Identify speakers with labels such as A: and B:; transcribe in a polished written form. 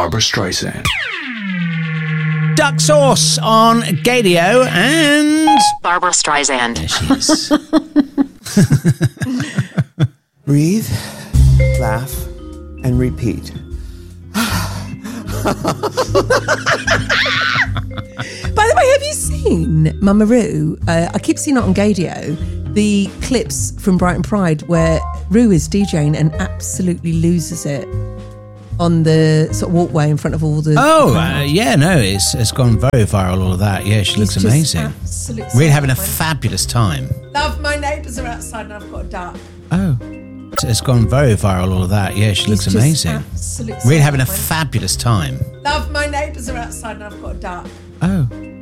A: Barbara Streisand.
B: Duck Sauce on Gadio and...
C: Barbara Streisand.
B: There she is.
D: Breathe, laugh, and repeat.
E: By the way, have you seen Mama Roo? I keep seeing it on Gadio, the clips from Brighton Pride where Roo is DJing and absolutely loses it on the sort of walkway in front of all the...
B: it's gone very viral, all of that. Yeah, she looks amazing. Really having a fabulous time.
E: Love, my neighbours are outside and I've got a duck.
B: Oh. It's gone very viral, all of that. Yeah, she looks amazing. Really having a fabulous time.
E: Love, my neighbours are outside and I've got a duck.
B: Oh.